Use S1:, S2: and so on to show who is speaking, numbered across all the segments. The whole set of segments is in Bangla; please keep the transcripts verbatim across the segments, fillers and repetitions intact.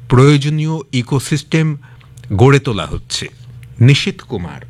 S1: প্রয়োজনীয় ইকোসিস্টেম গড়ে তোলা হচ্ছে। নিশীথ কুমার,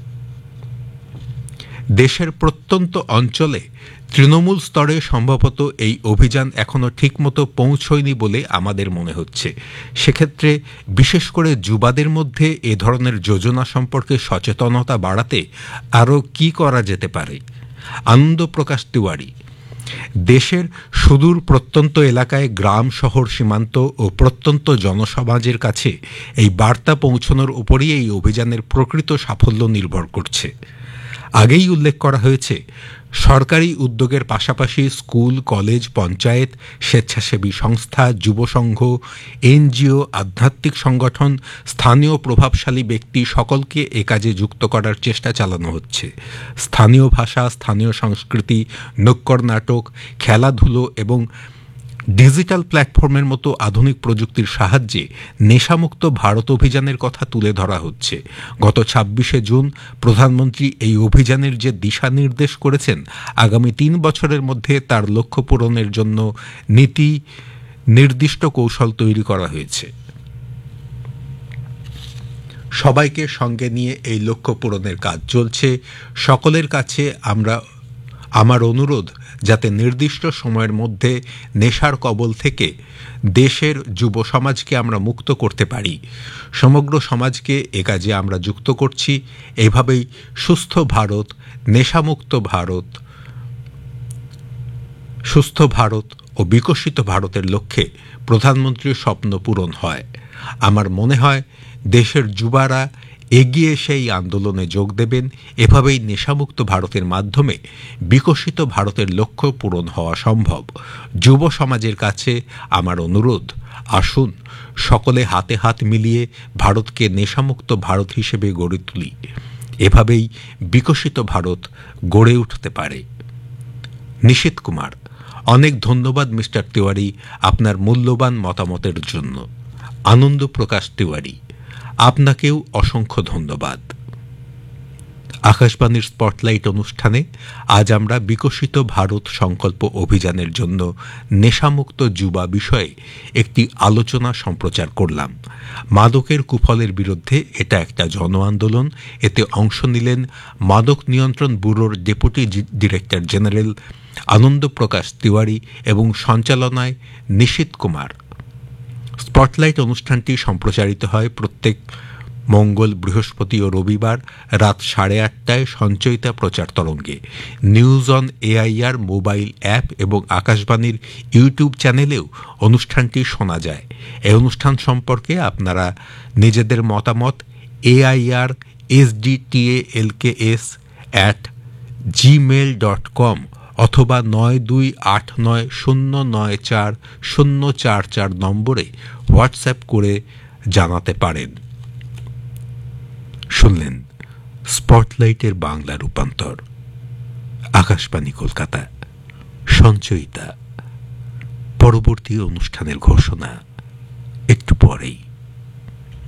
S1: দেশের প্রত্যন্ত অঞ্চলে তৃণমূল স্তরে সম্ভবত এই অভিযান এখনো ঠিকমতো পৌঁছয়নি বলে আমাদের মনে হচ্ছে। সেক্ষেত্রে বিশেষ করে যুবাদের মধ্যে এ ধরনের যোজনা সম্পর্কে সচেতনতা বাড়াতে আরও কি করা যেতে পারে? আনন্দ প্রকাশ তিওয়ারি, দেশের সুদূর প্রত্যন্ত এলাকায় গ্রাম শহর সীমান্ত ও প্রত্যন্ত জনসমাজের কাছে এই বার্তা পৌঁছানোর উপরই এই অভিযানের প্রকৃত সাফল্য নির্ভর করছে। আগেই উল্লেখ করা হয়েছে, সরকারি উদ্যোগের পাশাপাশি স্কুল, কলেজ, পঞ্চায়েত, স্বেচ্ছাসেবী সংস্থা, যুব সংঘ, এনজিও, আধ্যাত্মিক সংগঠন, স্থানীয় প্রভাবশালী ব্যক্তি সকলকে এ কাজে যুক্ত করার চেষ্টা চালানো হচ্ছে। স্থানীয় ভাষা, স্থানীয় সংস্কৃতি, নক্কর নাটক, খেলাধুলো এবং ডিজিটাল প্ল্যাটফর্মের মতো আধুনিক প্রযুক্তির সাহায্যে নেশামুক্ত ভারত অভিযানের কথা তুলে ধরা হচ্ছে। গত ছাব্বিশে জুন প্রধানমন্ত্রী এই অভিযানের যে দিশা নির্দেশ করেছেন, আগামী তিন বছরের মধ্যে তার লক্ষ্য পূরণের জন্য নীতি নির্দিষ্ট কৌশল তৈরি করা হয়েছে। সবাইকে সঙ্গে নিয়ে এই লক্ষ্য পূরণের কাজ চলছে। সকলের কাছে আমরা আমার অনুরোধ, যাতে নির্দিষ্ট সময়ের মধ্যে নেশার কবল থেকে দেশের যুব সমাজকে আমরা মুক্ত করতে পারি। সমগ্র সমাজকে এ কাজে আমরা যুক্ত করছি। এভাবেই সুস্থ ভারত, নেশামুক্ত ভারত, সুস্থ ভারত ও বিকশিত ভারতের লক্ষ্যে প্রধানমন্ত্রীর স্বপ্ন পূরণ হয়। আমার মনে হয় দেশের যুবারা এগিয়ে সেই আন্দোলনে যোগ দেবেন। এভাবেই নেশামুক্ত ভারতের মাধ্যমে বিকশিত ভারতের লক্ষ্য পূরণ হওয়া সম্ভব। যুব সমাজের কাছে আমার অনুরোধ, আসুন সকলে হাতে হাত মিলিয়ে ভারতকে নেশামুক্ত ভারত হিসেবে গড়ে তুলি। এভাবেই বিকশিত ভারত গড়ে উঠতে পারে। নিশীথ কুমার, অনেক ধন্যবাদ মিস্টার তিওয়ারি আপনার মূল্যবান মতামতের জন্য। আনন্দ প্রকাশ তিওয়ারি, আপনাকেও অসংখ্য ধন্যবাদ। আকাশবাণীর স্পটলাইট অনুষ্ঠানে আজ আমরা বিকশিত ভারত সংকল্প অভিযানের জন্য নেশামুক্ত যুবা বিষয়ে একটি আলোচনা সম্প্রচার করলাম। মাদকের কুফলের বিরুদ্ধে এটা একটা জন আন্দোলন। এতে অংশ নিলেন মাদক নিয়ন্ত্রণ ব্যুরোর ডেপুটি ডিরেক্টর জেনারেল আনন্দ প্রকাশ তিওয়ারি এবং সঞ্চালনায় নিশীথ কুমার। স্পটলাইট অনুষ্ঠানটি সম্প্রচারিত হয় প্রত্যেক মঙ্গল, বৃহস্পতি ও রবিবার রাত সাড়ে আটটায় সঞ্চয়িতা প্রচার তরঙ্গে। News on AIR mobile app এবং আকাশবাণীর ইউটিউব চ্যানেলেও অনুষ্ঠানটি শোনা যায়। এই অনুষ্ঠান সম্পর্কে আপনারা নিজেদের মতামত AIR এসডিটিএলকেএস at Gmail dot com অথবা নয় দুই আট নয় শূন্য নয় চার শূন্য চার চার নম্বরে হোয়াটসঅ্যাপ করে জানাতে পারেন। শুনলেন স্পটলাইটের বাংলা রূপান্তর। আকাশবাণী কলকাতা, সঞ্চয়িতা। পরবর্তী অনুষ্ঠানের ঘোষণা একটু পরেই।